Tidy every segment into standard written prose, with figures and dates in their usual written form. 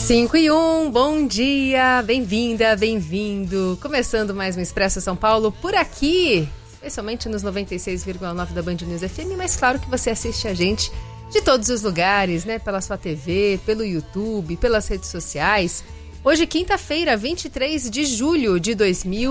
5:01, bom dia, bem-vinda, bem-vindo. Começando mais um Expresso São Paulo por aqui, especialmente nos 96,9 da Band News FM, mas claro que você assiste a gente de todos os lugares, né? Pela sua TV, pelo YouTube, pelas redes sociais. Hoje, quinta-feira, 23 de julho de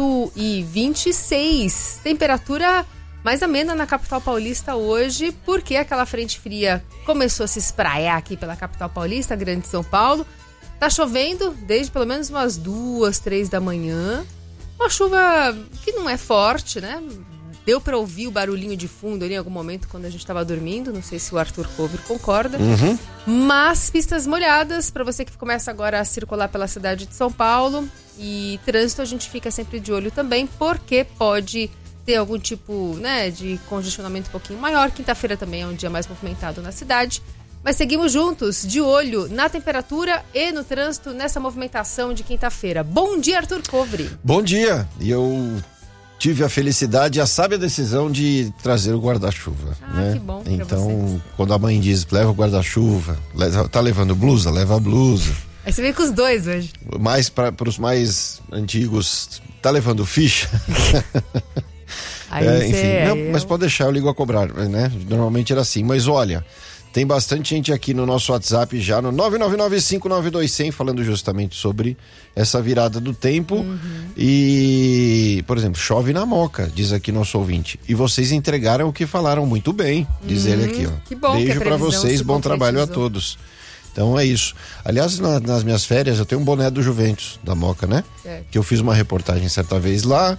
2026. Temperatura mais amena na capital paulista hoje, porque aquela frente fria começou a se espraiar aqui pela capital paulista, Grande São Paulo. Tá chovendo desde pelo menos umas 2, 3 da manhã. Uma chuva que não é forte, né? Deu para ouvir o barulhinho de fundo ali em algum momento quando a gente estava dormindo. Não sei se o Arthur Cover concorda. Mas pistas molhadas para você que começa agora a circular pela cidade de São Paulo. E trânsito a gente fica sempre de olho também, porque pode ter algum tipo, né, de congestionamento um pouquinho maior. Quinta-feira também é um dia mais movimentado na cidade. Mas seguimos juntos, de olho na temperatura e no trânsito nessa movimentação de quinta-feira. Bom dia, Arthur Covre. Bom dia. E eu tive a felicidade e a sábia decisão de trazer o guarda-chuva. Né? Que bom. Então, quando a mãe diz, leva o guarda-chuva, tá levando blusa, leva a blusa. Aí você veio com os dois hoje. Mais para os mais antigos, tá levando ficha? Enfim, mas pode deixar, eu ligo a cobrar, né? Normalmente era assim, mas olha, tem bastante gente aqui no nosso WhatsApp já no 999-592-100 falando justamente sobre essa virada do tempo. E, por exemplo, chove na Moca, diz aqui nosso ouvinte. E vocês entregaram o que falaram muito bem, diz ele aqui, ó. Que bom. Beijo pra vocês, bom trabalho a todos. Então é isso. Aliás, nas minhas férias eu tenho um boné do Juventus, da Moca, né? Que eu fiz uma reportagem certa vez lá.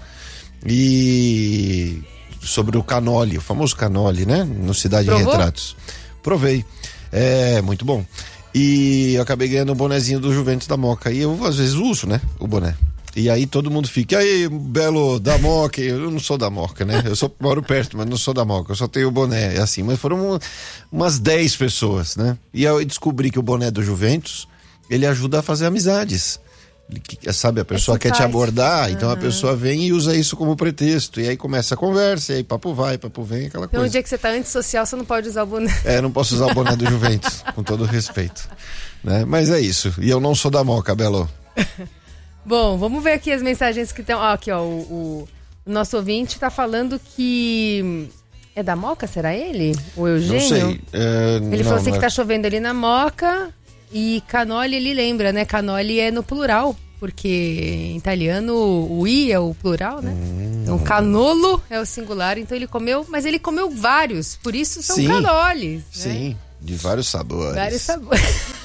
E sobre o Canoli, o famoso Canoli, né? No Cidade em Retratos. Provei. É, muito bom. E eu acabei ganhando um bonezinho do Juventus da Moca. E eu, às vezes, uso, né? O boné. E aí todo mundo fica, e aí, belo da Moca? Eu não sou da Moca, né? Eu moro perto, mas não sou da Moca. Eu só tenho o boné, é assim. Mas foram umas 10 pessoas, né? E eu descobri que o boné do Juventus, ele ajuda a fazer amizades. Sabe, a pessoa quer te abordar, então a pessoa vem e usa isso como pretexto, e aí começa a conversa, e aí papo vai, papo vem, aquela coisa. Então o dia que você tá antissocial, você não pode usar o boné. Não posso usar o boné do Juventus, com todo respeito, né? Mas é isso, e eu não sou da Moca, Belo. Bom, vamos ver aqui as mensagens que estão, aqui ó, o nosso ouvinte tá falando que é da Moca, será ele? O Eugênio? Não sei. Ele falou assim que tá chovendo ali na Moca. E canoli, ele lembra, né? Canoli é no plural, porque em italiano o i é o plural, né? Então canolo é o singular, então ele comeu, mas ele comeu vários, por isso são canolis. Sim, né? De vários sabores. Vários sabores.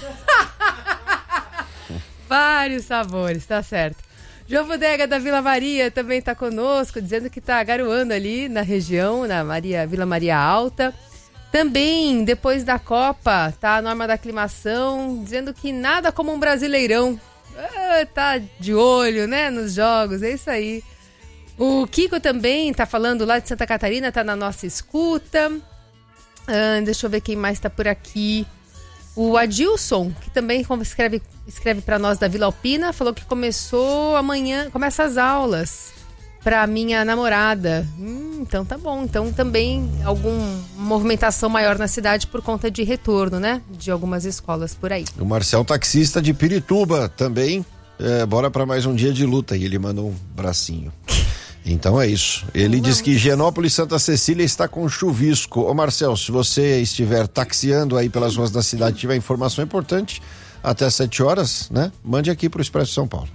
Vários sabores, tá certo. João Bodega da Vila Maria também tá conosco, dizendo que tá garoando ali na região, na Vila Maria Alta. Também, depois da Copa, tá a norma da aclimação, dizendo que nada como um brasileirão. Tá de olho, né, nos jogos, é isso aí. O Kiko também tá falando lá de Santa Catarina, tá na nossa escuta. Deixa eu ver quem mais tá por aqui. O Adilson, que também escreve para nós da Vila Alpina, falou que começa as aulas pra minha namorada. Então tá bom. Então também alguma movimentação maior na cidade por conta de retorno, né? De algumas escolas por aí. O Marcel, taxista de Pirituba, também. Bora pra mais um dia de luta. E ele mandou um bracinho. Então é isso. Ele diz que Higienópolis e Santa Cecília está com chuvisco. Ô Marcel, se você estiver taxiando aí pelas ruas da cidade e tiver informação importante, até 7 horas, né? Mande aqui pro Expresso São Paulo.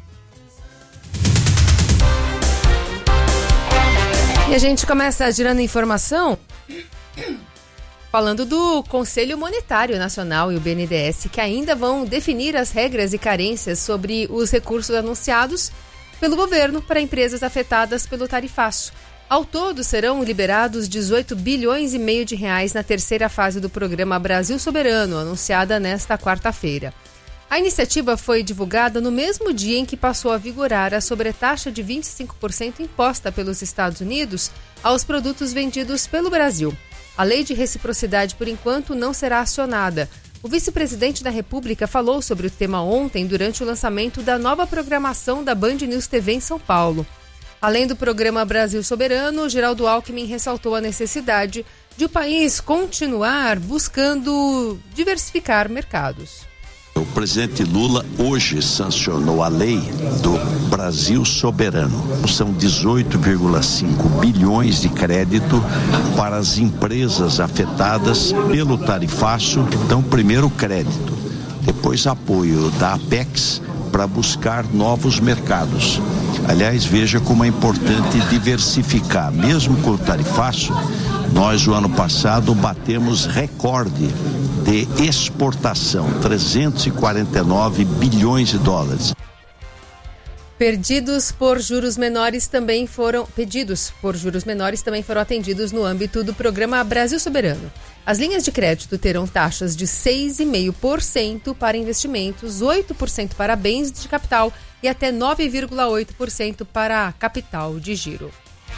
E a gente começa girando informação falando do Conselho Monetário Nacional e o BNDES, que ainda vão definir as regras e carências sobre os recursos anunciados pelo governo para empresas afetadas pelo tarifaço. Ao todo, serão liberados 18 bilhões e meio de reais na terceira fase do programa Brasil Soberano, anunciada nesta quarta-feira. A iniciativa foi divulgada no mesmo dia em que passou a vigorar a sobretaxa de 25% imposta pelos Estados Unidos aos produtos vendidos pelo Brasil. A lei de reciprocidade, por enquanto, não será acionada. O vice-presidente da República falou sobre o tema ontem durante o lançamento da nova programação da Band News TV em São Paulo. Além do programa Brasil Soberano, Geraldo Alckmin ressaltou a necessidade de o país continuar buscando diversificar mercados. O presidente Lula hoje sancionou a lei do Brasil Soberano. São 18,5 bilhões de crédito para as empresas afetadas pelo tarifaço. Então, primeiro crédito, depois apoio da Apex para buscar novos mercados. Aliás, veja como é importante diversificar. Mesmo com o tarifaço, nós, o ano passado, batemos recorde de exportação, 349 bilhões de dólares. Pedidos por juros menores também foram atendidos no âmbito do programa Brasil Soberano. As linhas de crédito terão taxas de 6,5% para investimentos, 8% para bens de capital e até 9,8% para capital de giro.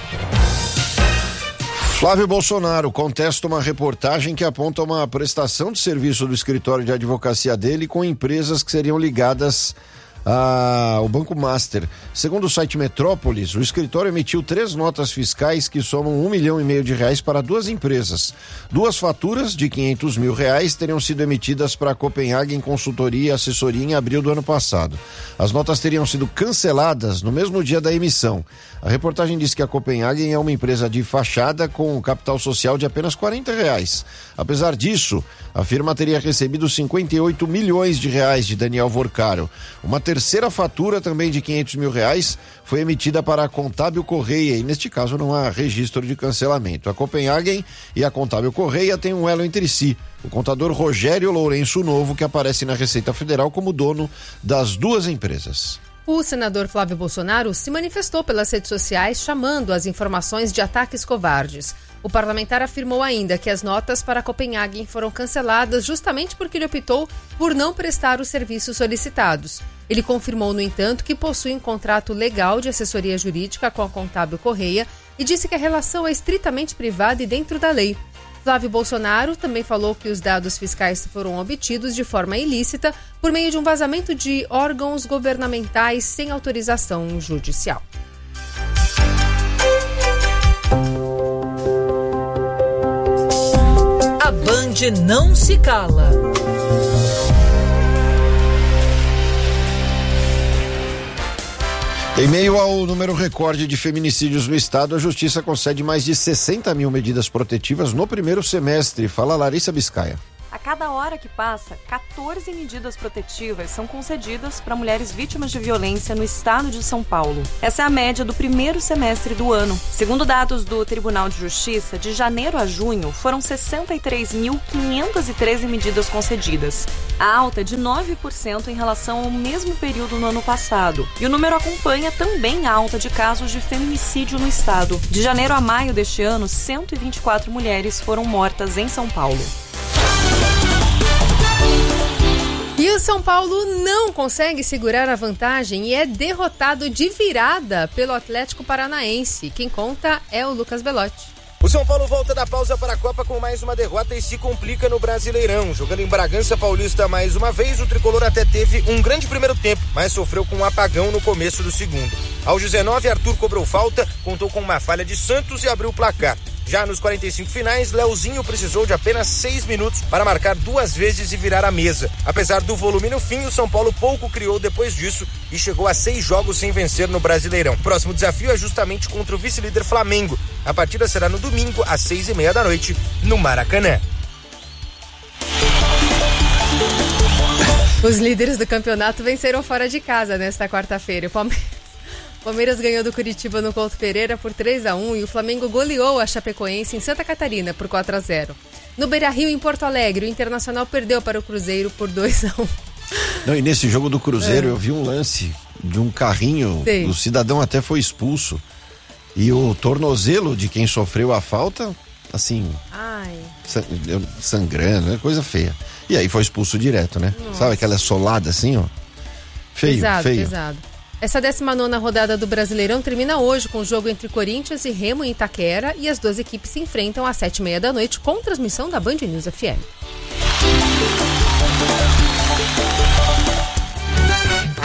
Flávio Bolsonaro contesta uma reportagem que aponta uma prestação de serviço do escritório de advocacia dele com empresas que seriam ligadas ao Banco Master. Segundo o site Metrópolis, o escritório emitiu 3 notas fiscais que somam R$1,5 milhão para 2 empresas. 2 faturas de R$500 mil teriam sido emitidas para a Copenhagen Consultoria e Assessoria em abril do ano passado. As notas teriam sido canceladas no mesmo dia da emissão. A reportagem diz que a Copenhagen é uma empresa de fachada com capital social de apenas R$40. Apesar disso, a firma teria recebido R$58 milhões de Daniel Vorcaro. Uma terceira fatura, também de R$500 mil, foi emitida para a Contábil Correia e, neste caso, não há registro de cancelamento. A Copenhagen e a Contábil Correia têm um elo entre si. O contador Rogério Lourenço Novo, que aparece na Receita Federal como dono das 2 empresas. O senador Flávio Bolsonaro se manifestou pelas redes sociais chamando as informações de ataques covardes. O parlamentar afirmou ainda que as notas para a Copenhagen foram canceladas justamente porque ele optou por não prestar os serviços solicitados. Ele confirmou, no entanto, que possui um contrato legal de assessoria jurídica com a Contábil Correia e disse que a relação é estritamente privada e dentro da lei. Flávio Bolsonaro também falou que os dados fiscais foram obtidos de forma ilícita por meio de um vazamento de órgãos governamentais sem autorização judicial. A Band não se cala. Em meio ao número recorde de feminicídios no estado, a Justiça concede mais de 60 mil medidas protetivas no primeiro semestre. Fala Larissa Biscaia. A cada hora que passa, 14 medidas protetivas são concedidas para mulheres vítimas de violência no estado de São Paulo. Essa é a média do primeiro semestre do ano. Segundo dados do Tribunal de Justiça, de janeiro a junho, foram 63.513 medidas concedidas. A alta é de 9% em relação ao mesmo período no ano passado. E o número acompanha também a alta de casos de feminicídio no estado. De janeiro a maio deste ano, 124 mulheres foram mortas em São Paulo. E o São Paulo não consegue segurar a vantagem e é derrotado de virada pelo Atlético Paranaense. Quem conta é o Lucas Belotti. O São Paulo volta da pausa para a Copa com mais uma derrota e se complica no Brasileirão. Jogando em Bragança Paulista mais uma vez, o tricolor até teve um grande primeiro tempo, mas sofreu com um apagão no começo do segundo. Aos 19, Arthur cobrou falta, contou com uma falha de Santos e abriu o placar. Já nos 45 finais, Leozinho precisou de apenas 6 minutos para marcar 2 vezes e virar a mesa. Apesar do volume no fim, o São Paulo pouco criou depois disso e chegou a 6 jogos sem vencer no Brasileirão. O próximo desafio é justamente contra o vice-líder Flamengo. A partida será no domingo, às 6:30 da noite, no Maracanã. Os líderes do campeonato venceram fora de casa nesta quarta-feira. O Palmeiras ganhou do Curitiba no Couto Pereira por 3-1 e o Flamengo goleou a Chapecoense em Santa Catarina por 4-0. No Beira-Rio, em Porto Alegre, o Internacional perdeu para o Cruzeiro por 2-1. Não, e nesse jogo do Cruzeiro eu vi um lance de um carrinho, Sim. O cidadão até foi expulso e o tornozelo de quem sofreu a falta, assim, sangrando, é coisa feia. E aí foi expulso direto, né? Nossa. Sabe aquela solada assim, ó? Feio. Pesado. Essa 19ª rodada do Brasileirão termina hoje com o jogo entre Corinthians e Remo em Itaquera e as 2 equipes se enfrentam às 7:30 da noite com transmissão da Band News FM.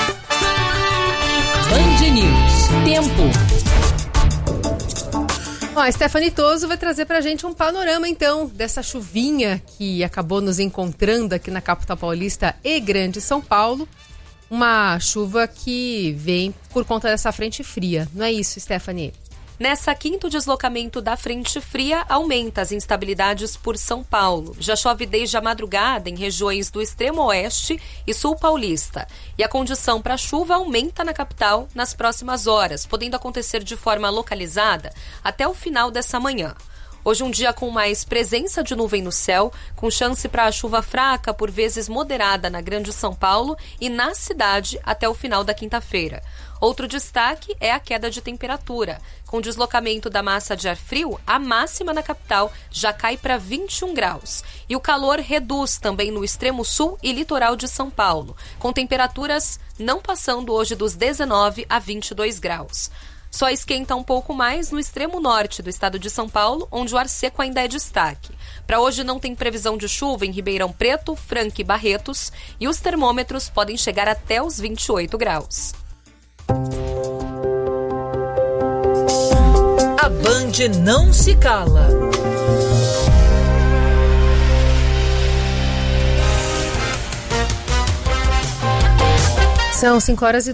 Band News. Tempo. Bom, a Stephanie Toso vai trazer pra gente um panorama, então, dessa chuvinha que acabou nos encontrando aqui na capital paulista e Grande São Paulo. Uma chuva que vem por conta dessa frente fria. Não é isso, Stephanie? Nessa quinta, o deslocamento da frente fria aumenta as instabilidades por São Paulo. Já chove desde a madrugada em regiões do extremo oeste e sul paulista. E a condição para chuva aumenta na capital nas próximas horas, podendo acontecer de forma localizada até o final dessa manhã. Hoje um dia com mais presença de nuvem no céu, com chance para chuva fraca, por vezes moderada na Grande São Paulo e na cidade até o final da quinta-feira. Outro destaque é a queda de temperatura. Com o deslocamento da massa de ar frio, a máxima na capital já cai para 21 graus. E o calor reduz também no extremo sul e litoral de São Paulo, com temperaturas não passando hoje dos 19 a 22 graus. Só esquenta um pouco mais no extremo norte do estado de São Paulo, onde o ar seco ainda é destaque. Para hoje não tem previsão de chuva em Ribeirão Preto, Franca e Barretos, e os termômetros podem chegar até os 28 graus. A Band não se cala. São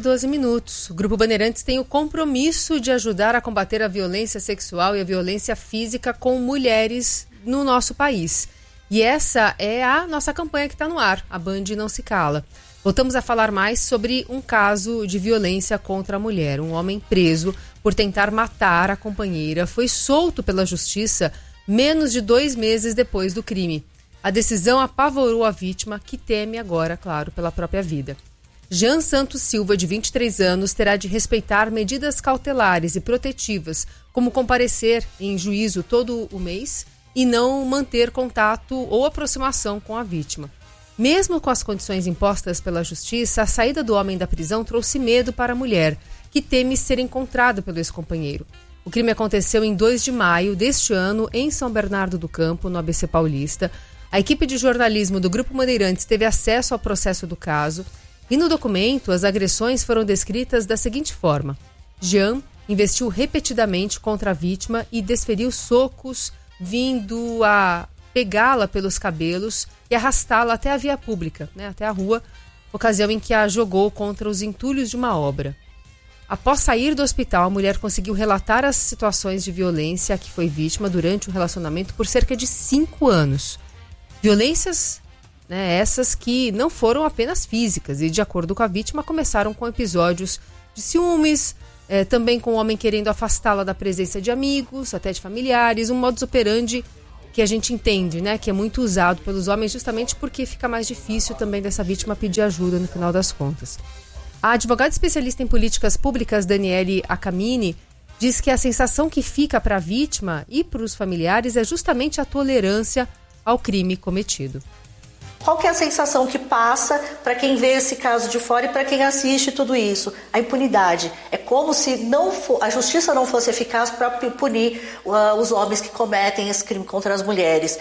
5h12. O Grupo Bandeirantes tem o compromisso de ajudar a combater a violência sexual e a violência física com mulheres no nosso país. E essa é a nossa campanha que está no ar, a Band Não Se Cala. Voltamos a falar mais sobre um caso de violência contra a mulher. Um homem preso por tentar matar a companheira foi solto pela justiça menos de 2 meses depois do crime. A decisão apavorou a vítima, que teme agora, claro, pela própria vida. Jean Santos Silva, de 23 anos, terá de respeitar medidas cautelares e protetivas, como comparecer em juízo todo o mês e não manter contato ou aproximação com a vítima. Mesmo com as condições impostas pela justiça, a saída do homem da prisão trouxe medo para a mulher, que teme ser encontrada pelo ex-companheiro. O crime aconteceu em 2 de maio deste ano, em São Bernardo do Campo, no ABC Paulista. A equipe de jornalismo do Grupo Bandeirantes teve acesso ao processo do caso. E no documento, as agressões foram descritas da seguinte forma: Jean investiu repetidamente contra a vítima e desferiu socos, vindo a pegá-la pelos cabelos e arrastá-la até a via pública, até a rua, ocasião em que a jogou contra os entulhos de uma obra. Após sair do hospital, a mulher conseguiu relatar as situações de violência a que foi vítima durante o relacionamento por cerca de 5 anos. Violências essas que não foram apenas físicas e, de acordo com a vítima, começaram com episódios de ciúmes, também com o homem querendo afastá-la da presença de amigos, até de familiares, um modus operandi que a gente entende, que é muito usado pelos homens justamente porque fica mais difícil também dessa vítima pedir ajuda no final das contas. A advogada especialista em políticas públicas, Daniele Acamini, diz que a sensação que fica para a vítima e para os familiares é justamente a tolerância ao crime cometido. Qual que é a sensação que passa para quem vê esse caso de fora e para quem assiste tudo isso? A impunidade. É como se a justiça não fosse eficaz para punir os homens que cometem esse crime contra as mulheres.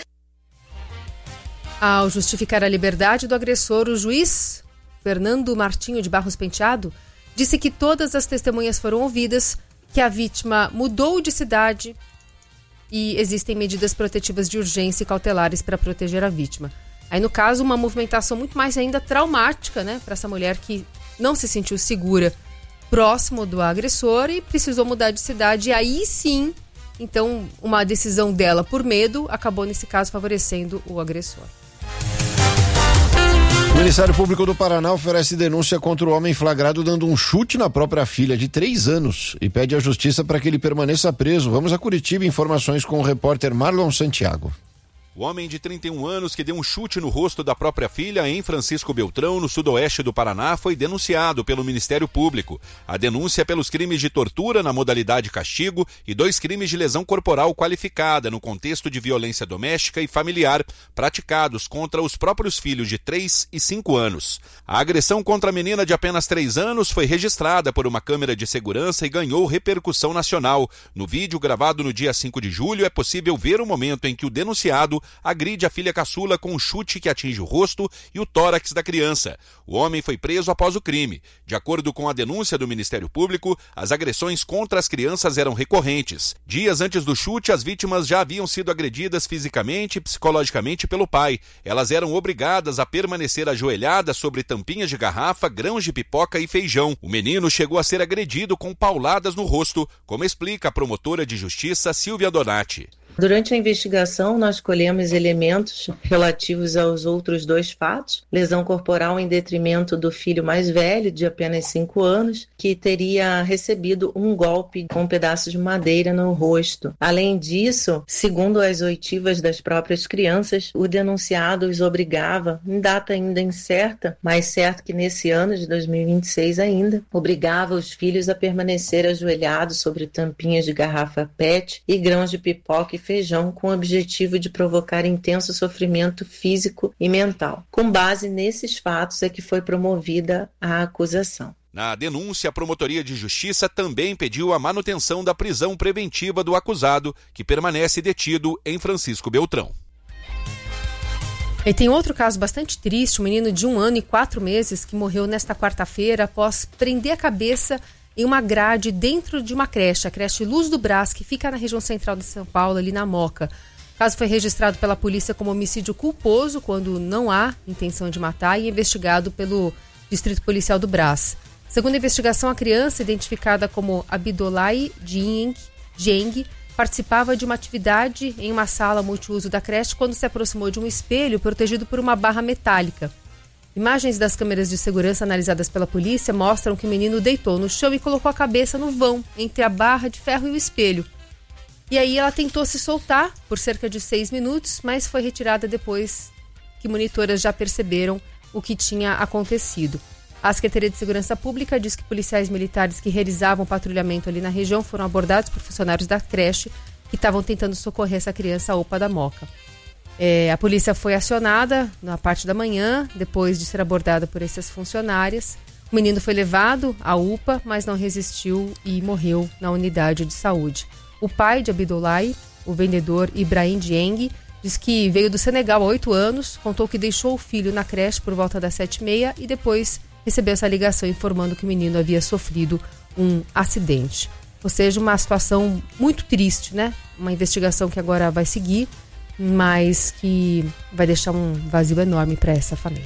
Ao justificar a liberdade do agressor, o juiz Fernando Martinho de Barros Penteado disse que todas as testemunhas foram ouvidas, que a vítima mudou de cidade e existem medidas protetivas de urgência e cautelares para proteger a vítima. Aí, no caso, uma movimentação muito mais ainda traumática, para essa mulher que não se sentiu segura próximo do agressor e precisou mudar de cidade. E aí sim, então, uma decisão dela por medo acabou, nesse caso, favorecendo o agressor. O Ministério Público do Paraná oferece denúncia contra o homem flagrado dando um chute na própria filha de 3 anos e pede à justiça para que ele permaneça preso. Vamos a Curitiba, informações com o repórter Marlon Santiago. O homem de 31 anos que deu um chute no rosto da própria filha em Francisco Beltrão, no sudoeste do Paraná, foi denunciado pelo Ministério Público. A denúncia é pelos crimes de tortura na modalidade castigo e 2 crimes de lesão corporal qualificada no contexto de violência doméstica e familiar praticados contra os próprios filhos de 3 e 5 anos. A agressão contra a menina de apenas 3 anos foi registrada por uma câmera de segurança e ganhou repercussão nacional. No vídeo gravado no dia 5 de julho é possível ver o momento em que o denunciado ano, agride a filha caçula com um chute que atinge o rosto e o tórax da criança. O homem foi preso após o crime. De acordo com a denúncia do Ministério Público, as agressões contra as crianças eram recorrentes. Dias antes do chute, as vítimas já haviam sido agredidas fisicamente e psicologicamente pelo pai. Elas eram obrigadas a permanecer ajoelhadas sobre tampinhas de garrafa, grãos de pipoca e feijão. O menino chegou a ser agredido com pauladas no rosto, como explica a promotora de justiça Silvia Donati. Durante a investigação, nós colhemos elementos relativos aos outros 2 fatos, lesão corporal em detrimento do filho mais velho, de apenas 5 anos, que teria recebido um golpe com um pedaço de madeira no rosto. Além disso, segundo as oitivas das próprias crianças, o denunciado os obrigava, em data ainda incerta, mas certo que nesse ano de 2026 ainda, obrigava os filhos a permanecer ajoelhados sobre tampinhas de garrafa PET e grãos de pipoca e feijão, com o objetivo de provocar intenso sofrimento físico e mental. Com base nesses fatos é que foi promovida a acusação. Na denúncia, a Promotoria de Justiça também pediu a manutenção da prisão preventiva do acusado, que permanece detido em Francisco Beltrão. E tem outro caso bastante triste, um menino de 1 ano e 4 meses que morreu nesta quarta-feira após prender a cabeça em uma grade dentro de uma creche, a creche Luz do Brás, que fica na região central de São Paulo, ali na Moca. O caso foi registrado pela polícia como homicídio culposo, quando não há intenção de matar, e investigado pelo Distrito Policial do Brás. Segundo a investigação, a criança, identificada como Abidolai Dieng, participava de uma atividade em uma sala multiuso da creche quando se aproximou de um espelho protegido por uma barra metálica. Imagens das câmeras de segurança analisadas pela polícia mostram que o menino deitou no chão e colocou a cabeça no vão, entre a barra de ferro e o espelho. E aí ela tentou se soltar por cerca de 6 minutos, mas foi retirada depois que monitoras já perceberam o que tinha acontecido. A Secretaria de Segurança Pública diz que policiais militares que realizavam patrulhamento ali na região foram abordados por funcionários da creche que estavam tentando socorrer essa criança à UPA da Moca. A polícia foi acionada na parte da manhã, depois de ser abordada por essas funcionárias. O menino foi levado à UPA, mas não resistiu e morreu na unidade de saúde. O pai de Abidolai, o vendedor Ibrahim Dieng, diz que veio do Senegal há 8 anos, contou que deixou o filho na creche por volta das 7h30 e depois recebeu essa ligação informando que o menino havia sofrido um acidente. Ou seja, uma situação muito triste, né? Uma investigação que agora vai seguir, mas que vai deixar um vazio enorme para essa família.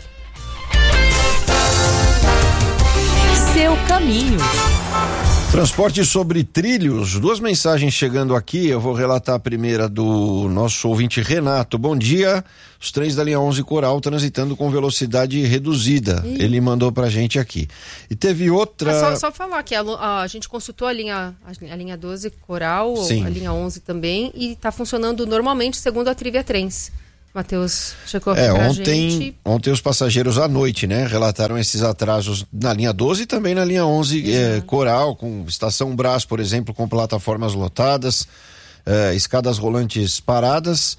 Seu caminho. Transporte sobre trilhos, 2 mensagens chegando aqui, eu vou relatar a primeira do nosso ouvinte Renato. Bom dia, os trens da linha 11 Coral transitando com velocidade reduzida, ele mandou pra gente aqui. E teve outra... Só falar que a gente consultou a linha 12 Coral, sim, a linha 11 também, e tá funcionando normalmente segundo a Trivia Trens. Matheus chegou aqui pra gente. Ontem os passageiros à noite, né, relataram esses atrasos na linha 12 e também na linha 11 Coral, com Estação Brás, por exemplo, com plataformas lotadas, escadas rolantes paradas,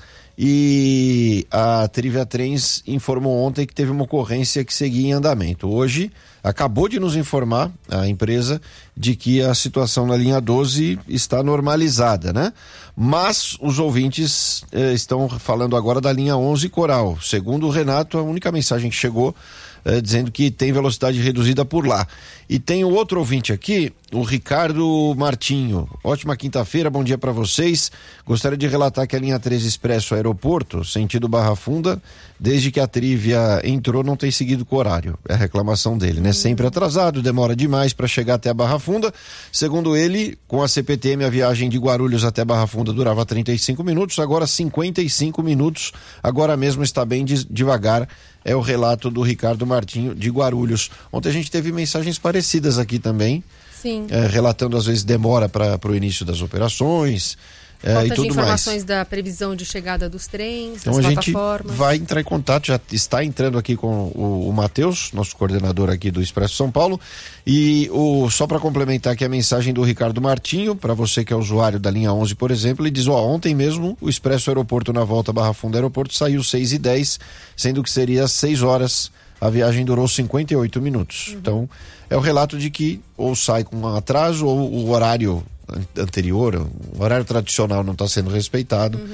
e a Trivia Trens informou ontem que teve uma ocorrência que seguia em andamento. Hoje acabou de nos informar a empresa de que a situação na linha 12 está normalizada, né? Mas os ouvintes estão falando agora da linha 11 Coral. Segundo o Renato, a única mensagem que chegou dizendo que tem velocidade reduzida por lá. E tem o outro ouvinte aqui, o Ricardo Martinho. Ótima quinta-feira, bom dia para vocês. Gostaria de relatar que a linha 13 Expresso Aeroporto, sentido Barra Funda, desde que a Trivia entrou, não tem seguido com o horário. É a reclamação dele, né? Sempre atrasado, demora demais para chegar até a Barra Funda. Segundo ele, com a CPTM, a viagem de Guarulhos até Barra Funda durava 35 minutos, agora 55 minutos. Agora mesmo está bem devagar. É o relato do Ricardo Martinho de Guarulhos. Ontem a gente teve mensagens parecidas aqui também. Sim. Relatando às vezes demora para o início das operações. Falta e tudo de informações mais. Da previsão de chegada dos trens, então das a plataformas. gente vai entrar em contato, já está entrando aqui com o Matheus, nosso coordenador aqui do Expresso São Paulo, e só para complementar aqui a mensagem do Ricardo Martinho, para você que é usuário da linha 11, por exemplo, ele diz, ontem mesmo o Expresso Aeroporto na volta Barra Funda Aeroporto saiu 6h10, sendo que seria 6 horas, a viagem durou 58 minutos. Então é o relato de que ou sai com um atraso ou o horário anterior, o horário tradicional não está sendo respeitado,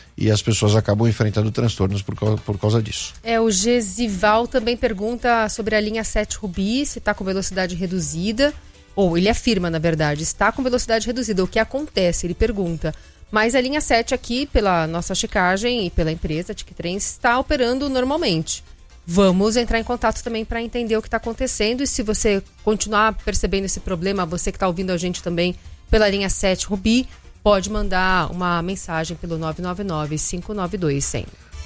e as pessoas acabam enfrentando transtornos por causa disso. O Gesival também pergunta sobre a linha 7 Rubi, se está com velocidade reduzida, ou ele afirma, na verdade, está com velocidade reduzida. O que acontece? Ele pergunta. Mas a linha 7 aqui, pela nossa checagem e pela empresa TIC-Trens, está operando normalmente. Vamos entrar em contato também para entender o que está acontecendo, e se você continuar percebendo esse problema, você que está ouvindo a gente também pela linha 7 Rubi, pode mandar uma mensagem pelo 999-592-100.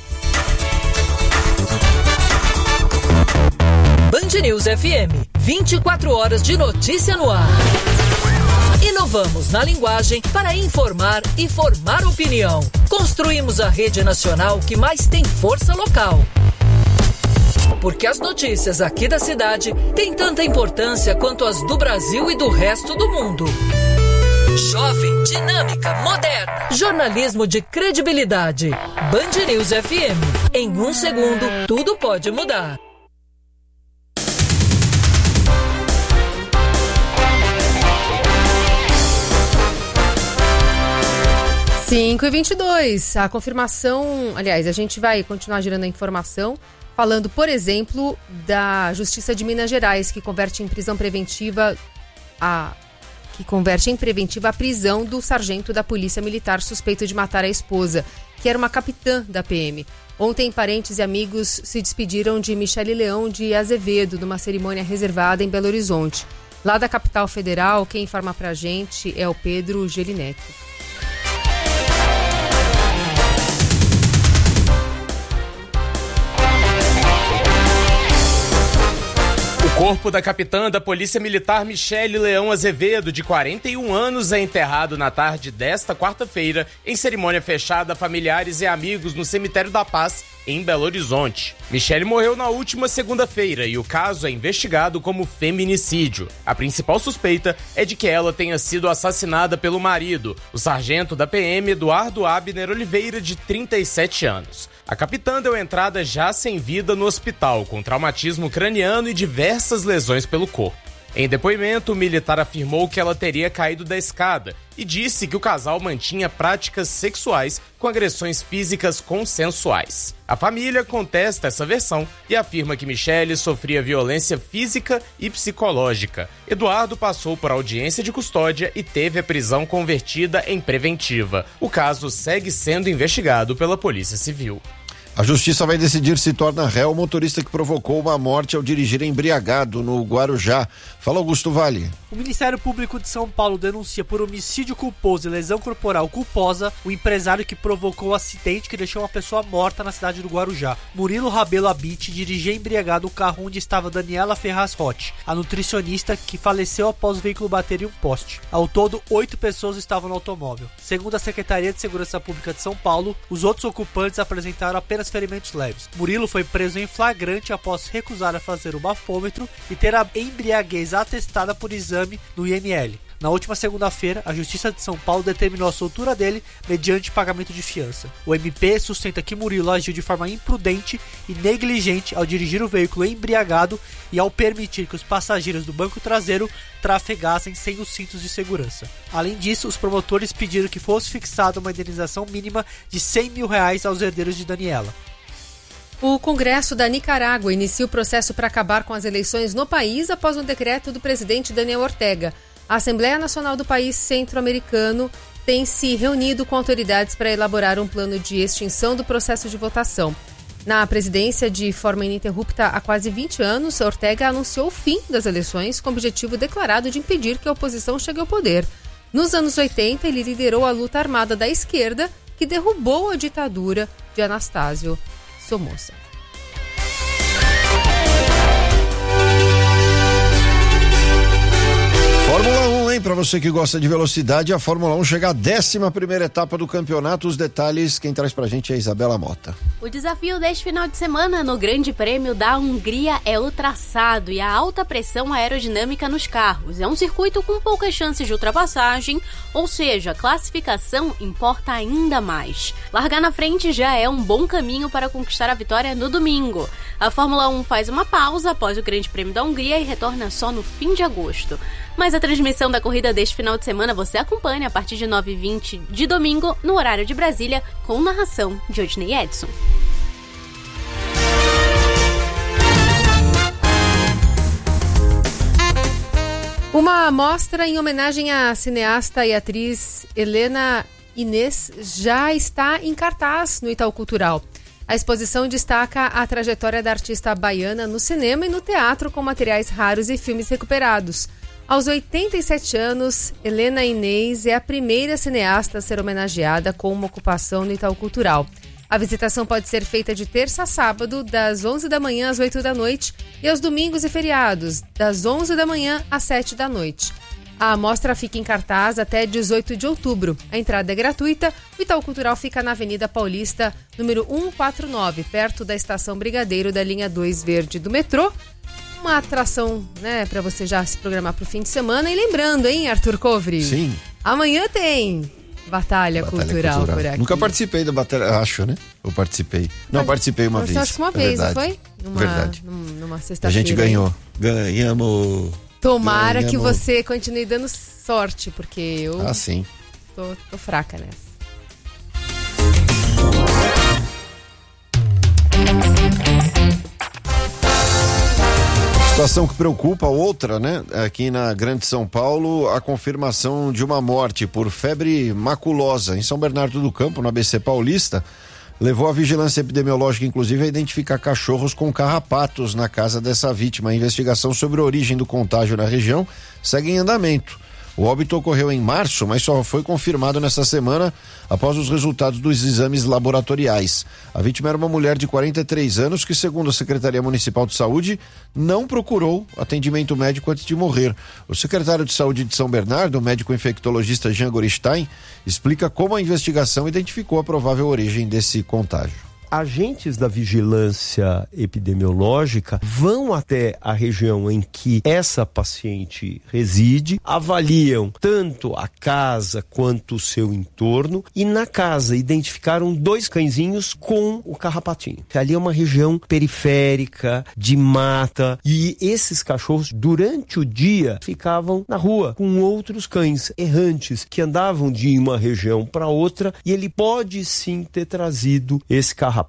Band News FM, 24 horas de notícia no ar. Inovamos na linguagem para informar e formar opinião. Construímos a rede nacional que mais tem força local. Porque as notícias aqui da cidade têm tanta importância quanto as do Brasil e do resto do mundo. Jovem, dinâmica, moderna. Jornalismo de credibilidade. Band News FM. Em 1 segundo, tudo pode mudar. 5h22. A confirmação... Aliás, a gente vai continuar girando a informação, falando, por exemplo, da Justiça de Minas Gerais, que converte em prisão preventiva a prisão do sargento da Polícia Militar suspeito de matar a esposa, que era uma capitã da PM. Ontem, parentes e amigos se despediram de Michele Leão de Azevedo, numa cerimônia reservada em Belo Horizonte. Lá da capital federal, quem informa pra gente é o Pedro Gelinetti. O corpo da capitã da Polícia Militar Michele Leão Azevedo, de 41 anos, é enterrado na tarde desta quarta-feira em cerimônia fechada a familiares e amigos no Cemitério da Paz, em Belo Horizonte. Michele morreu na última segunda-feira e o caso é investigado como feminicídio. A principal suspeita é de que ela tenha sido assassinada pelo marido, o sargento da PM Eduardo Abner Oliveira, de 37 anos. A capitã deu entrada já sem vida no hospital, com traumatismo craniano e diversas lesões pelo corpo. Em depoimento, o militar afirmou que ela teria caído da escada e disse que o casal mantinha práticas sexuais com agressões físicas consensuais. A família contesta essa versão e afirma que Michele sofria violência física e psicológica. Eduardo passou por audiência de custódia e teve a prisão convertida em preventiva. O caso segue sendo investigado pela Polícia Civil. A justiça vai decidir se torna réu o motorista que provocou uma morte ao dirigir embriagado no Guarujá. Fala, Augusto Vale. O Ministério Público de São Paulo denuncia por homicídio culposo e lesão corporal culposa o empresário que provocou o acidente que deixou uma pessoa morta na cidade do Guarujá. Murilo Rabelo Abit dirigia embriagado o carro onde estava Daniela Ferraz Rotti, a nutricionista que faleceu após o veículo bater em um poste. Ao todo, 8 pessoas estavam no automóvel. Segundo a Secretaria de Segurança Pública de São Paulo, os outros ocupantes apresentaram apenas ferimentos leves. Murilo foi preso em flagrante após recusar a fazer o bafômetro e ter a embriaguez atestada por exame no IML. Na última segunda-feira, a Justiça de São Paulo determinou a soltura dele mediante pagamento de fiança. O MP sustenta que Murilo agiu de forma imprudente e negligente ao dirigir o veículo embriagado e ao permitir que os passageiros do banco traseiro trafegassem sem os cintos de segurança. Além disso, os promotores pediram que fosse fixada uma indenização mínima de R$100 mil aos herdeiros de Daniela. O Congresso da Nicarágua inicia o processo para acabar com as eleições no país após um decreto do presidente Daniel Ortega. A Assembleia Nacional do país centro-americano tem se reunido com autoridades para elaborar um plano de extinção do processo de votação. Na presidência de forma ininterrupta há quase 20 anos, Ortega anunciou o fim das eleições com o objetivo declarado de impedir que a oposição chegue ao poder. Nos anos 80, ele liderou a luta armada da esquerda que derrubou a ditadura de Anastácio Somoza. Fórmula 1, hein? Pra você que gosta de velocidade, a Fórmula 1 chega à 11ª etapa do campeonato. Os detalhes, quem traz pra gente é a Isabela Mota. O desafio deste final de semana no Grande Prêmio da Hungria é o traçado e a alta pressão aerodinâmica nos carros. É um circuito com poucas chances de ultrapassagem, ou seja, a classificação importa ainda mais. Largar na frente já é um bom caminho para conquistar a vitória no domingo. A Fórmula 1 faz uma pausa após o Grande Prêmio da Hungria e retorna só no fim de agosto. Mas a transmissão da corrida corrida deste final de semana você acompanha a partir de 9h20 de domingo, no horário de Brasília, com narração de Odinei Edson. Uma mostra em homenagem à cineasta e atriz Helena Inês já está em cartaz no Itaú Cultural. A exposição destaca a trajetória da artista baiana no cinema e no teatro com materiais raros e filmes recuperados. Aos 87 anos, Helena Inês é a primeira cineasta a ser homenageada com uma ocupação no Itaú Cultural. A visitação pode ser feita de terça a sábado, das 11 da manhã às 8 da noite, e aos domingos e feriados, das 11 da manhã às 7 da noite. A mostra fica em cartaz até 18 de outubro. A entrada é gratuita. O Itaú Cultural fica na Avenida Paulista, número 149, perto da Estação Brigadeiro da linha 2 verde do metrô. Uma atração, né, para você já se programar para o fim de semana. E lembrando, hein, Arthur Covri? Sim. Amanhã tem Batalha Cultural por aqui. Nunca participei da batalha, acho, né? Eu participei. Não, participei uma vez. Acho que uma vez, não foi? Verdade. Numa sexta-feira. A gente ganhou. Ganhamos. Tomara que você continue dando sorte, porque eu sim. Tô fraca nessa. Situação que preocupa, outra, né? Aqui na Grande São Paulo, a confirmação de uma morte por febre maculosa em São Bernardo do Campo, no ABC Paulista, levou a vigilância epidemiológica, inclusive, a identificar cachorros com carrapatos na casa dessa vítima. A investigação sobre a origem do contágio na região segue em andamento. O óbito ocorreu em março, mas só foi confirmado nesta semana após os resultados dos exames laboratoriais. A vítima era uma mulher de 43 anos que, segundo a Secretaria Municipal de Saúde, não procurou atendimento médico antes de morrer. O secretário de Saúde de São Bernardo, o médico infectologista Jean Goristain, explica como a investigação identificou a provável origem desse contágio. Agentes da vigilância epidemiológica vão até a região em que essa paciente reside, avaliam tanto a casa quanto o seu entorno e na casa identificaram 2 cãezinhos com o carrapatinho. Ali é uma região periférica, de mata, e esses cachorros durante o dia ficavam na rua com outros cães errantes que andavam de uma região para outra, e ele pode sim ter trazido esse carrapato.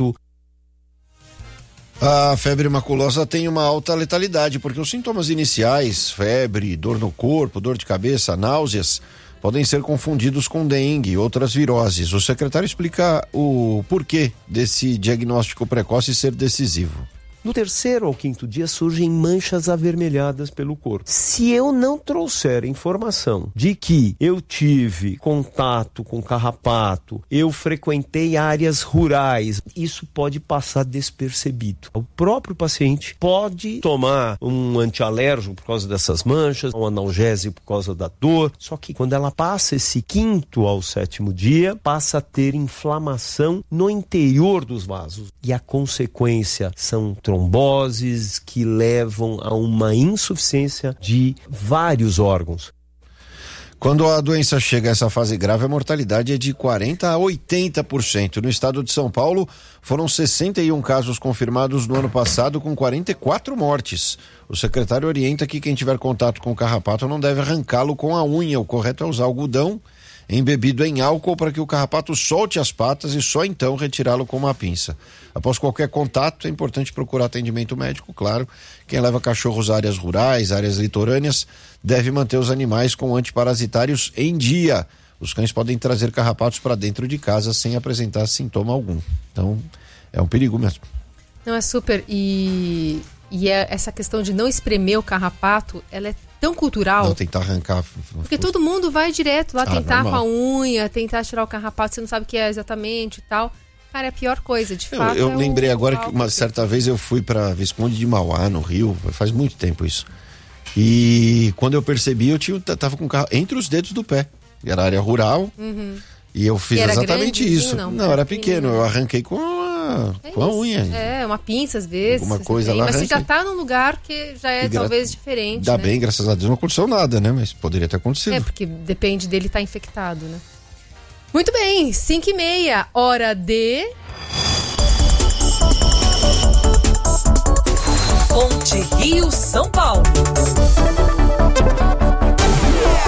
A febre maculosa tem uma alta letalidade, porque os sintomas iniciais, febre, dor no corpo, dor de cabeça, náuseas, podem ser confundidos com dengue e outras viroses. O secretário explica o porquê desse diagnóstico precoce ser decisivo. No 3º ao 5º dia surgem manchas avermelhadas pelo corpo. Se eu não trouxer informação de que eu tive contato com carrapato, eu frequentei áreas rurais, isso pode passar despercebido. O próprio paciente pode tomar um antialérgico por causa dessas manchas, um analgésico por causa da dor, só que quando ela passa esse 5º ao 7º dia, passa a ter inflamação no interior dos vasos. E a consequência são tromboses que levam a uma insuficiência de vários órgãos. Quando a doença chega a essa fase grave, a mortalidade é de 40% a 80%. No estado de São Paulo, foram 61 casos confirmados no ano passado, com 44 mortes. O secretário orienta que quem tiver contato com o carrapato não deve arrancá-lo com a unha. O correto é usar algodão embebido em álcool para que o carrapato solte as patas e só então retirá-lo com uma pinça. Após qualquer contato, é importante procurar atendimento médico, claro. Quem leva cachorros a áreas rurais, áreas litorâneas, deve manter os animais com antiparasitários em dia. Os cães podem trazer carrapatos para dentro de casa sem apresentar sintoma algum. Então, é um perigo mesmo. Não, é super. E essa questão de não espremer o carrapato, ela é tão cultural. Não tentar arrancar. Porque todo mundo vai direto lá tentar normal. Com a unha, tentar tirar o carrapato, você não sabe o que é exatamente e tal. Cara, é a pior coisa, de fato. Eu lembrei agora que uma certa vez eu fui para Visconde de Mauá, no Rio, faz muito tempo isso. E quando eu percebi, eu tava com o carro entre os dedos do pé. Era área rural. Uhum. E eu fiz exatamente grande, isso. Não, era pequeno. Eu arranquei com a unha. É, uma pinça às vezes. Alguma coisa lá. Mas você já tá num lugar que já é talvez diferente. Dá né? bem, graças a Deus não aconteceu nada, né? Mas poderia ter acontecido. É, porque depende dele estar infectado, né? Muito bem, 5h30, hora de... Ponte Rio São Paulo.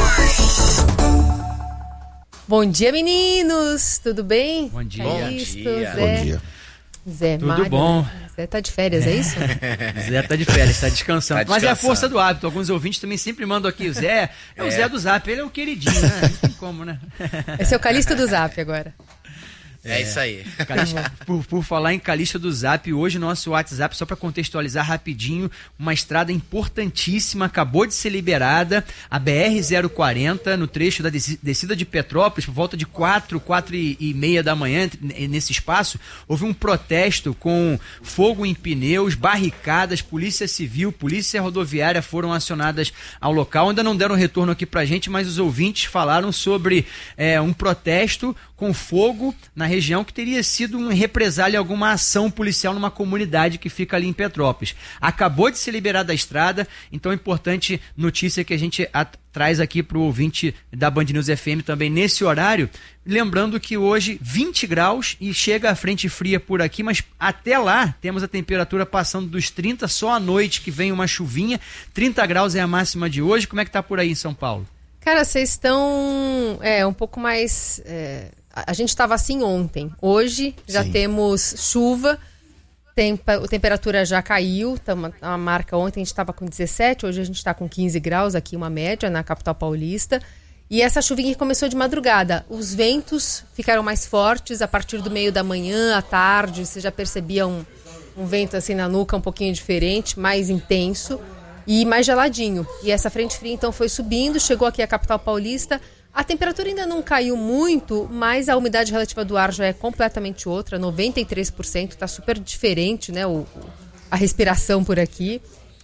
Bom dia, meninos! Tudo bem? Bom dia. Calisto, Bom dia. Zé. Bom dia. Zé, Tudo Mário, bom? Né? Zé tá de férias, é isso? Zé tá de férias, tá descansando. Tá Mas é a descansando. força do hábito. Alguns ouvintes também sempre mandam aqui. O Zé é o Zé do Zap, ele é o queridinho, né? Não tem como, né? Esse é o Calixto do Zap agora. É isso aí. Por falar em Calixto do Zap, hoje nosso WhatsApp, só para contextualizar rapidinho, uma estrada importantíssima acabou de ser liberada, a BR-040, no trecho da descida de Petrópolis, por volta de 4h30 da manhã, nesse espaço, houve um protesto com fogo em pneus, barricadas, Polícia Civil, Polícia Rodoviária foram acionadas ao local. Ainda não deram retorno aqui pra gente, mas os ouvintes falaram sobre um protesto com fogo na região que teria sido um represália a alguma ação policial numa comunidade que fica ali em Petrópolis. Acabou de ser liberada a estrada, então é importante notícia que a gente traz aqui para o ouvinte da Band News FM também nesse horário, lembrando que hoje 20 graus e chega a frente fria por aqui, mas até lá temos a temperatura passando dos 30, só à noite que vem uma chuvinha, 30 graus é a máxima de hoje. Como é que tá por aí em São Paulo? Cara, vocês estão um pouco mais... A gente estava assim ontem. Hoje já temos chuva, a temperatura já caiu. A marca ontem a gente estava com 17, hoje a gente está com 15 graus, aqui uma média na capital paulista. E essa chuvinha começou de madrugada. Os ventos ficaram mais fortes a partir do meio da manhã, à tarde. Você já percebia um vento assim na nuca um pouquinho diferente, mais intenso e mais geladinho. E essa frente fria então foi subindo, chegou aqui à capital paulista. A temperatura ainda não caiu muito, mas a umidade relativa do ar já é completamente outra, 93%, está super diferente, né, a respiração por aqui.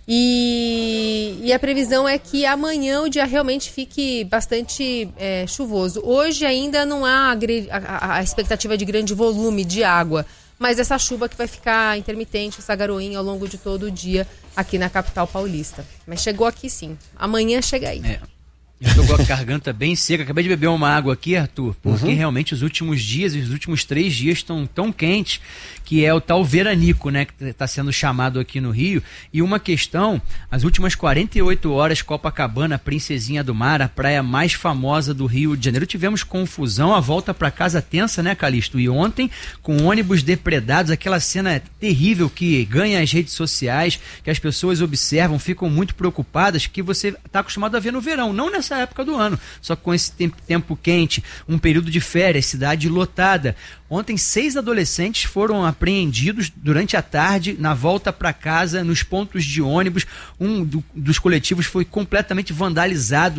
E a previsão é que amanhã o dia realmente fique bastante chuvoso. Hoje ainda não há a expectativa de grande volume de água, mas essa chuva que vai ficar intermitente, essa garoinha ao longo de todo o dia aqui na capital paulista. Mas chegou aqui sim, amanhã chega aí. Eu tô com a garganta bem seca, acabei de beber uma água aqui, Arthur, porque realmente os últimos dias, os últimos 3 dias estão tão quentes, que é o tal veranico, né, que está sendo chamado aqui no Rio. E uma questão, as últimas 48 horas, Copacabana, Princesinha do Mar, a praia mais famosa do Rio de Janeiro, tivemos confusão, a volta para casa tensa, né, Calixto? E ontem, com ônibus depredados, aquela cena terrível que ganha as redes sociais, que as pessoas observam, ficam muito preocupadas, que você está acostumado a ver no verão, não nessa época do ano, só que com esse tempo quente, um período de férias, cidade lotada. Ontem 6 adolescentes foram apreendidos durante a tarde na volta para casa nos pontos de ônibus. Um dos coletivos foi completamente vandalizado,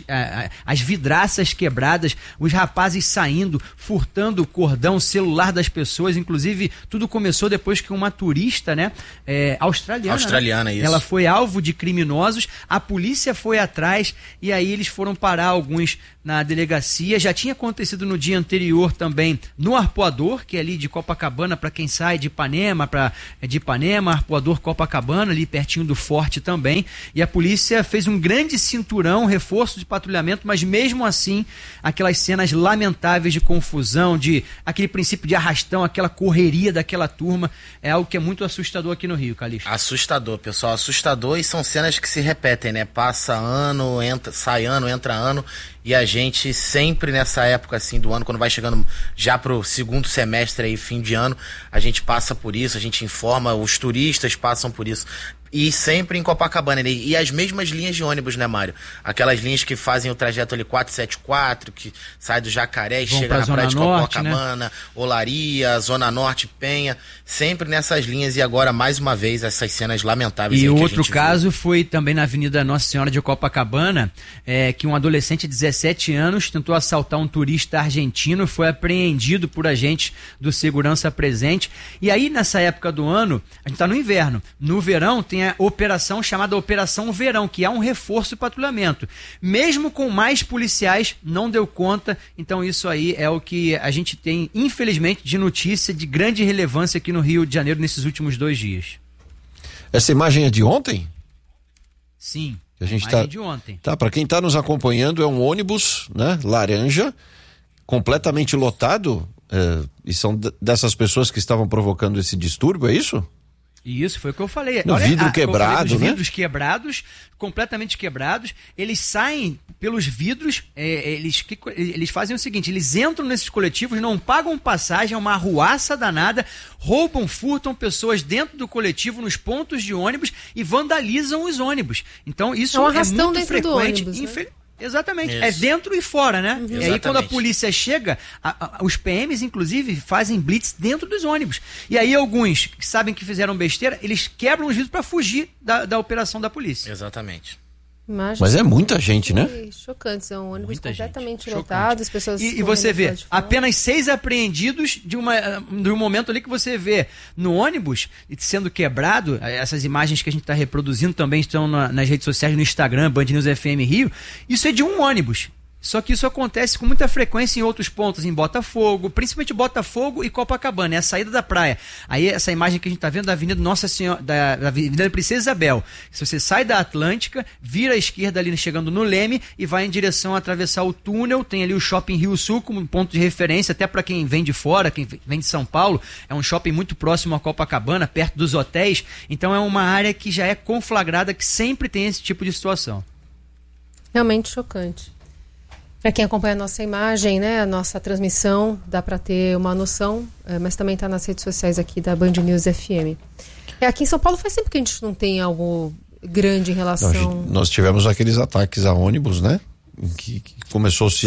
as vidraças quebradas, os rapazes saindo, furtando o cordão, celular das pessoas. Inclusive tudo começou depois que uma turista, né, australiana, né? Isso. Ela foi alvo de criminosos, a polícia foi atrás e aí eles foram parar alguns na delegacia. Já tinha acontecido no dia anterior também no Arpoador, que é ali de Copacabana, para quem sai de Ipanema, Arpoador, Copacabana, ali pertinho do Forte também. E a polícia fez um grande cinturão, reforço de patrulhamento, mas mesmo assim, aquelas cenas lamentáveis de confusão, de aquele princípio de arrastão, aquela correria daquela turma, é algo que é muito assustador aqui no Rio, Calixto. Assustador, pessoal, assustador, e são cenas que se repetem, né? Passa ano, sai ano, entra ano, e a gente sempre nessa época assim do ano, quando vai chegando já pro segundo semestre aí, fim de ano, a gente passa por isso, a gente informa, os turistas passam por isso. E sempre em Copacabana, né? E as mesmas linhas de ônibus, né, Mário? Aquelas linhas que fazem o trajeto ali 474, que sai do Jacaré e chega na praia de Copacabana, né? Olaria, Zona Norte, Penha, sempre nessas linhas. E agora, mais uma vez, essas cenas lamentáveis. E outro caso foi também na Avenida Nossa Senhora de Copacabana, que um adolescente de 17 anos tentou assaltar um turista argentino, foi apreendido por agentes do segurança presente. E aí, nessa época do ano, a gente tá no inverno. No verão, tem a operação chamada Operação Verão, que é um reforço e patrulhamento. Mesmo com mais policiais, não deu conta. Então isso aí é o que a gente tem, infelizmente, de notícia de grande relevância aqui no Rio de Janeiro nesses últimos 2 dias. Essa imagem é de ontem? Sim, a gente imagem de ontem. Tá, para quem está nos acompanhando, é um ônibus, né, laranja, completamente lotado, e são dessas pessoas que estavam provocando esse distúrbio, é isso? Isso, foi o que eu falei. No vidro quebrado, né? Vidros quebrados, completamente quebrados. Eles saem pelos vidros, eles fazem o seguinte, eles entram nesses coletivos, não pagam passagem, é uma arruaça danada, roubam, furtam pessoas dentro do coletivo, nos pontos de ônibus e vandalizam os ônibus. Então isso é muito frequente. Ônibus, né? Exatamente, Isso. É dentro e fora, né? E aí quando a Exatamente. polícia chega, os PMs inclusive fazem blitz dentro dos ônibus. E aí alguns que sabem que fizeram besteira, eles quebram os vidros para fugir da operação da polícia. Exatamente. Mas é muita gente, né? Chocante, são ônibus Muita completamente gente. lotados, pessoas... E você vê, apenas 6 apreendidos de um momento ali que você vê no ônibus sendo quebrado. Essas imagens que a gente está reproduzindo também estão nas redes sociais, no Instagram, Band News FM Rio. Isso é de um ônibus. Só que isso acontece com muita frequência em outros pontos, em Botafogo, principalmente Botafogo e Copacabana, é a saída da praia. Aí essa imagem que a gente está vendo da Avenida Nossa Senhora, da Avenida Princesa Isabel. Se você sai da Atlântica, vira à esquerda ali chegando no Leme e vai em direção a atravessar o túnel, tem ali o Shopping Rio Sul como ponto de referência, até para quem vem de fora, quem vem de São Paulo, é um shopping muito próximo a Copacabana, perto dos hotéis, então é uma área que já é conflagrada, que sempre tem esse tipo de situação. Realmente chocante. Para quem acompanha a nossa imagem, né, a nossa transmissão, dá para ter uma noção, mas também está nas redes sociais aqui da Band News FM. Aqui em São Paulo faz tempo que a gente não tem algo grande em relação... Nós tivemos aqueles ataques a ônibus, né? Que começou-se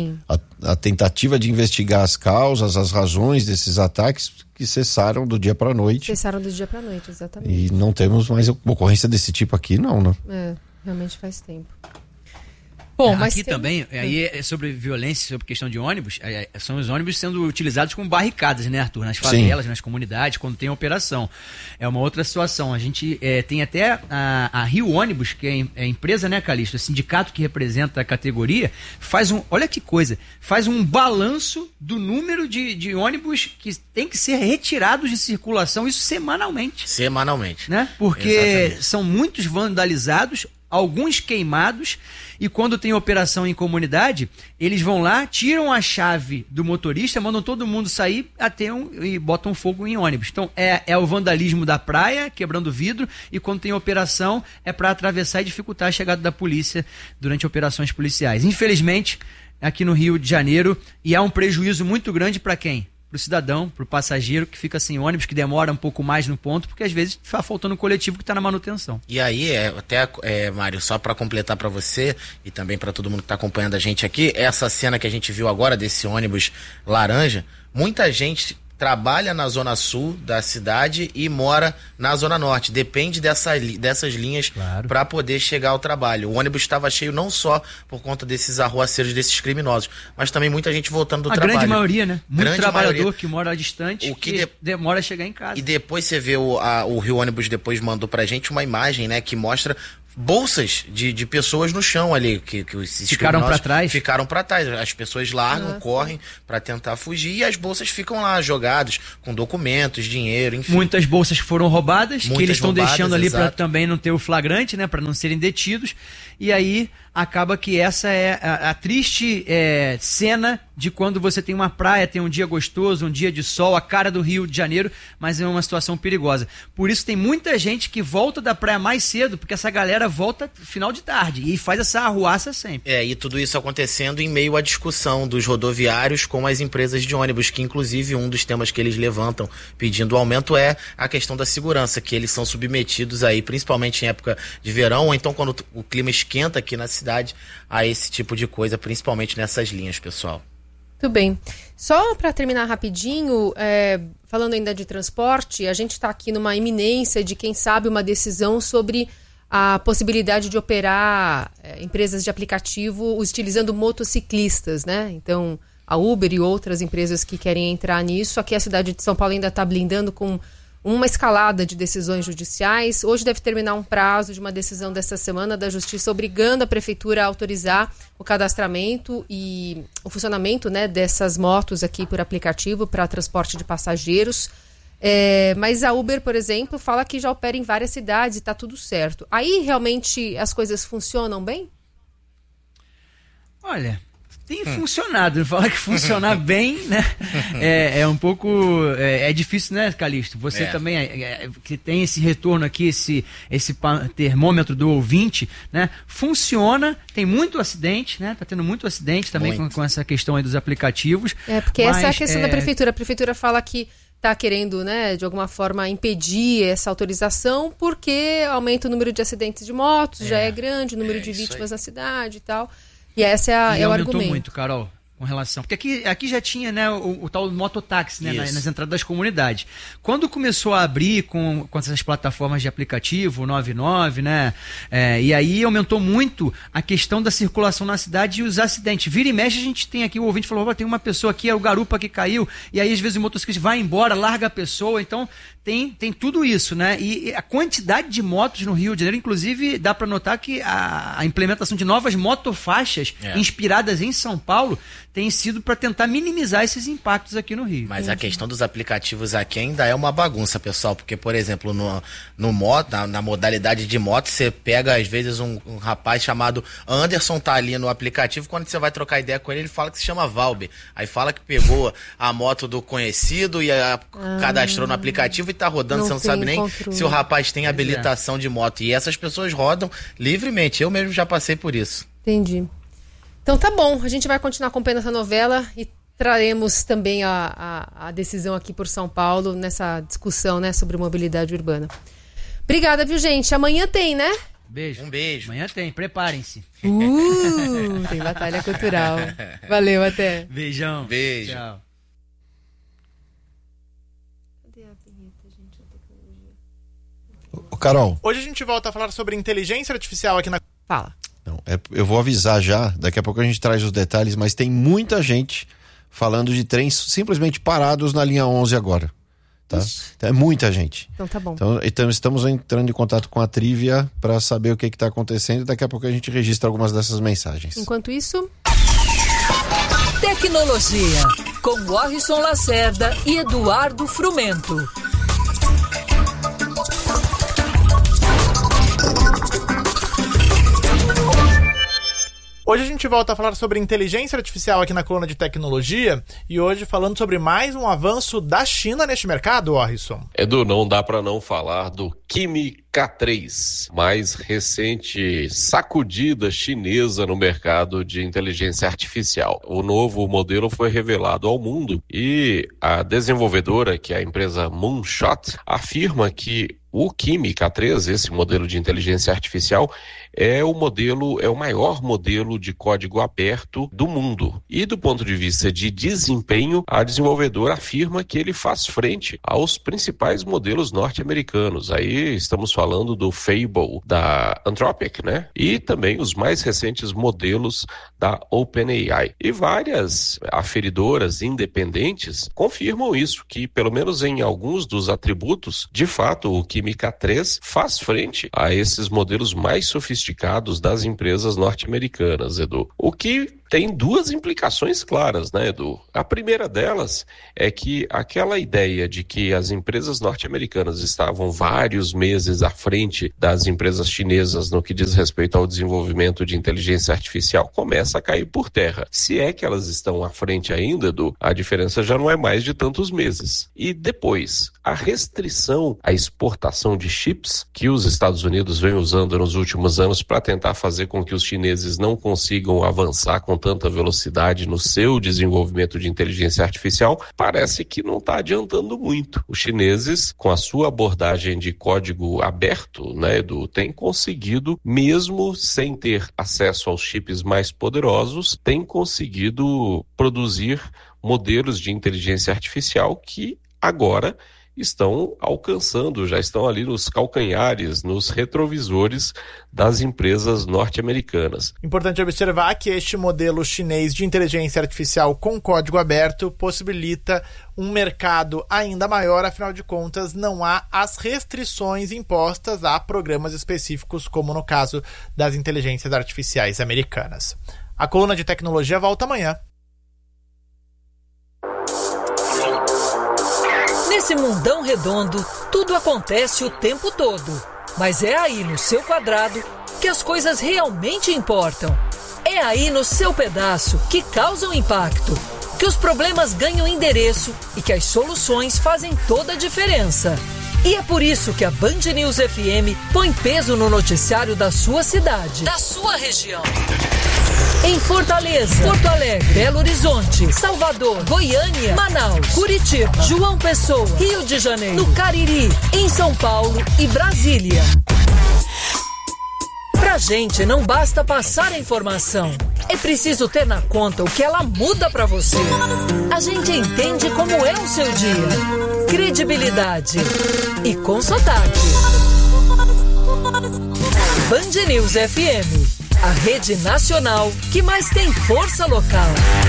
a tentativa de investigar as causas, as razões desses ataques que cessaram do dia para a noite. Cessaram do dia para a noite, exatamente. E não temos mais ocorrência desse tipo aqui, não, né? Realmente faz tempo. Bom, mas aqui também, aí é sobre violência, sobre questão de ônibus, são os ônibus sendo utilizados como barricadas, né, Arthur? Nas favelas, nas comunidades, quando tem operação. É uma outra situação. A gente tem até a Rio Ônibus, que é a empresa, né, Calixto? O sindicato que representa a categoria, olha que coisa, faz um balanço do número de ônibus que tem que ser retirados de circulação, isso semanalmente. Semanalmente. Né? Porque são muitos vandalizados, alguns queimados, e quando tem operação em comunidade, eles vão lá, tiram a chave do motorista, mandam todo mundo sair, e botam fogo em ônibus. Então é o vandalismo da praia, quebrando vidro, e quando tem operação é para atravessar e dificultar a chegada da polícia durante operações policiais. Infelizmente, aqui no Rio de Janeiro, e há um prejuízo muito grande para quem? Para o cidadão, para o passageiro que fica sem ônibus, que demora um pouco mais no ponto, porque às vezes está faltando um coletivo que está na manutenção. E aí, Mário, só para completar para você e também para todo mundo que está acompanhando a gente aqui, essa cena que a gente viu agora desse ônibus laranja, muita gente trabalha na zona sul da cidade e mora na zona norte. Depende dessas linhas para poder chegar ao trabalho. O ônibus estava cheio não só por conta desses arruaceiros, desses criminosos, mas também muita gente voltando do trabalho. A grande maioria, né? Muito trabalhador que mora distante, que demora a chegar em casa. E depois você vê o Rio Ônibus depois mandou pra gente uma imagem, né, que mostra bolsas de pessoas no chão ali, que ficaram para trás. Ficaram para trás. As pessoas largam, correm para tentar fugir e as bolsas ficam lá jogadas com documentos, dinheiro, enfim. Muitas bolsas foram roubadas, que eles estão deixando ali para também não ter o flagrante, né, para não serem detidos. E aí acaba que essa é a triste cena de quando você tem uma praia, tem um dia gostoso, um dia de sol, a cara do Rio de Janeiro, mas é uma situação perigosa. Por isso tem muita gente que volta da praia mais cedo, porque essa galera volta final de tarde e faz essa arruaça sempre. E tudo isso acontecendo em meio à discussão dos rodoviários com as empresas de ônibus, que inclusive um dos temas que eles levantam pedindo aumento é a questão da segurança, que eles são submetidos aí, principalmente em época de verão, ou então quando o clima esquenta aqui na cidade, a esse tipo de coisa, principalmente nessas linhas, pessoal. Muito bem. Só para terminar rapidinho, falando ainda de transporte, a gente está aqui numa iminência de, quem sabe, uma decisão sobre a possibilidade de operar empresas de aplicativo utilizando motociclistas, né? Então, a Uber e outras empresas que querem entrar nisso. Aqui a cidade de São Paulo ainda está blindando com uma escalada de decisões judiciais. Hoje deve terminar um prazo de uma decisão dessa semana da Justiça obrigando a Prefeitura a autorizar o cadastramento e o funcionamento, né, dessas motos aqui por aplicativo para transporte de passageiros. Mas a Uber, por exemplo, fala que já opera em várias cidades e está tudo certo. Aí realmente as coisas funcionam bem? Olha, tem funcionado. Falar que funcionar bem, né? É um pouco... É difícil, né, Calixto? Você também que tem esse retorno aqui, esse termômetro do ouvinte, né? Funciona, tem muito acidente, né? Tá tendo muito acidente também com essa questão aí dos aplicativos. Porque essa é a questão da prefeitura. A prefeitura fala que está querendo, né, de alguma forma, impedir essa autorização porque aumenta o número de acidentes de motos, já é grande, o número de vítimas na cidade e tal. E esse é o argumento. Aumentou muito, Carol, com relação... Porque aqui já tinha, né, o tal mototáxi, né, nas entradas das comunidades. Quando começou a abrir com essas plataformas de aplicativo, 99, né, e aí aumentou muito a questão da circulação na cidade e os acidentes. Vira e mexe, a gente tem aqui, o ouvinte falou, tem uma pessoa aqui, é o garupa que caiu, e aí às vezes o motociclista vai embora, larga a pessoa, então... Tem tudo isso, né? E a quantidade de motos no Rio de Janeiro, inclusive, dá para notar que a implementação de novas motofaixas inspiradas em São Paulo tem sido para tentar minimizar esses impactos aqui no Rio. Mas a questão dos aplicativos aqui ainda é uma bagunça, pessoal, porque, por exemplo, na modalidade de moto, você pega, às vezes, um rapaz chamado Anderson, tá ali no aplicativo, quando você vai trocar ideia com ele fala que se chama Valber. Aí fala que pegou a moto do conhecido e cadastrou no aplicativo e tá rodando, você não sabe nem se o rapaz tem habilitação de moto. E essas pessoas rodam livremente. Eu mesmo já passei por isso. Entendi. Então tá bom, a gente vai continuar acompanhando essa novela e traremos também a decisão aqui por São Paulo nessa discussão, né, sobre mobilidade urbana. Obrigada, viu, gente? Amanhã tem, né? Beijo. Um beijo. Amanhã tem, preparem-se. Tem batalha cultural. Valeu, até. Beijão. Beijo. Tchau. Carol. Hoje a gente volta a falar sobre inteligência artificial aqui na... Fala. Não, eu vou avisar já, daqui a pouco a gente traz os detalhes, mas tem muita gente falando de trens simplesmente parados na linha 11 agora. Tá? Então, é muita gente. Então tá bom. Então estamos entrando em contato com a Trivia para saber o que está acontecendo e daqui a pouco a gente registra algumas dessas mensagens. Enquanto isso... Tecnologia, com Warrison Lacerda e Eduardo Frumento. Hoje a gente volta a falar sobre inteligência artificial aqui na coluna de tecnologia e hoje falando sobre mais um avanço da China neste mercado, Warrison. Edu, não dá para não falar do Kimi K3, mais recente sacudida chinesa no mercado de inteligência artificial. O novo modelo foi revelado ao mundo e a desenvolvedora, que é a empresa Moonshot, afirma que o Kimi K3, esse modelo de inteligência artificial, é o maior modelo de código aberto do mundo. E do ponto de vista de desempenho, a desenvolvedora afirma que ele faz frente aos principais modelos norte-americanos. Aí estamos falando do Fable, da Anthropic, né? E também os mais recentes modelos da OpenAI. E várias aferidoras independentes confirmam isso, que pelo menos em alguns dos atributos, de fato, o Kimi K3 faz frente a esses modelos mais sofisticados das empresas norte-americanas, Edu. O que tem duas implicações claras, né, Edu? A primeira delas é que aquela ideia de que as empresas norte-americanas estavam vários meses à frente das empresas chinesas no que diz respeito ao desenvolvimento de inteligência artificial começa a cair por terra. Se é que elas estão à frente ainda, Edu, a diferença já não é mais de tantos meses. E depois, a restrição à exportação de chips que os Estados Unidos vem usando nos últimos anos para tentar fazer com que os chineses não consigam avançar com tanta velocidade no seu desenvolvimento de inteligência artificial, parece que não está adiantando muito. Os chineses, com a sua abordagem de código aberto, né, Edu, têm conseguido, mesmo sem ter acesso aos chips mais poderosos, têm conseguido produzir modelos de inteligência artificial que agora estão alcançando, já estão ali nos calcanhares, nos retrovisores das empresas norte-americanas. Importante observar que este modelo chinês de inteligência artificial com código aberto possibilita um mercado ainda maior, afinal de contas não há as restrições impostas a programas específicos, como no caso das inteligências artificiais americanas. A coluna de tecnologia volta amanhã. Nesse mundão redondo, tudo acontece o tempo todo. Mas é aí no seu quadrado que as coisas realmente importam. É aí no seu pedaço que causam impacto, que os problemas ganham endereço e que as soluções fazem toda a diferença. E é por isso que a Band News FM põe peso no noticiário da sua cidade, da sua região. Em Fortaleza, Porto Alegre, Belo Horizonte, Salvador, Goiânia, Manaus, Curitiba, João Pessoa, Rio de Janeiro, no Cariri, em São Paulo e Brasília. Pra gente não basta passar a informação, é preciso ter na conta o que ela muda pra você. A gente entende como é o seu dia, credibilidade e com sotaque. Band News FM, a rede nacional que mais tem força local.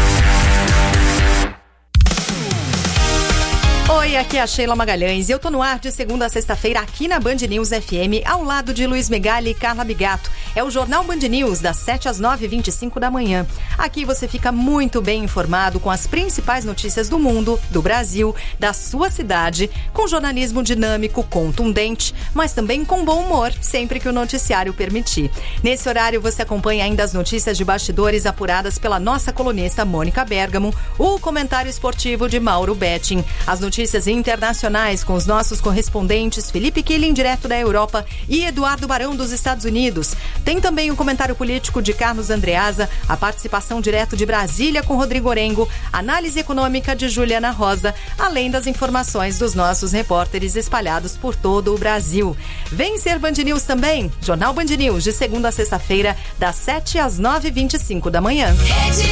Oi, aqui é a Sheila Magalhães e eu tô no ar de segunda a sexta-feira aqui na Band News FM, ao lado de Luiz Megali e Carla Bigato. É o Jornal Band News, das 7 às 9h25 da manhã. Aqui você fica muito bem informado com as principais notícias do mundo, do Brasil, da sua cidade, com jornalismo dinâmico, contundente, mas também com bom humor, sempre que o noticiário permitir. Nesse horário você acompanha ainda as notícias de bastidores apuradas pela nossa colunista Mônica Bergamo, o comentário esportivo de Mauro Betting, as notícias internacionais com os nossos correspondentes Felipe Killing, direto da Europa, e Eduardo Barão, dos Estados Unidos. Tem também o comentário político de Carlos Andreasa, a participação direto de Brasília com Rodrigo Orengo, análise econômica de Juliana Rosa, além das informações dos nossos repórteres espalhados por todo o Brasil. Vem ser Band News também, Jornal Band News, de segunda a sexta-feira, das 7 às 9h25 da manhã.